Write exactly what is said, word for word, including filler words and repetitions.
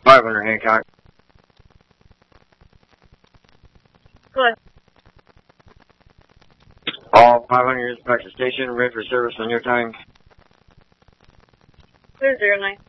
five hundred Hancock. Good. All five hundred units back to station, ready for service on your time. Clear zero nine.